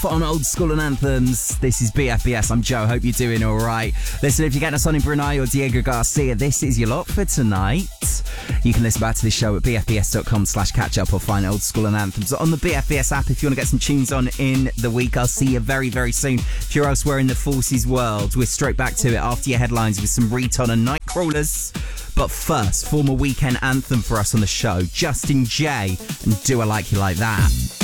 On Old School and Anthems, this is BFBS. I'm Joe. Hope you're doing all right. Listen, if you're getting us on in Brunei or Diego Garcia, this is your lot for tonight. You can listen back to this show at bfbs.com/catch up or find Old School and Anthems on the BFBS app if you want to get some tunes on in the week. I'll see you very, very soon. If you're elsewhere in the Forces world, we're straight back to it after your headlines with some Reton and Nightcrawlers. But first, former weekend anthem for us on the show, Justin Jay and Do I Like You Like That.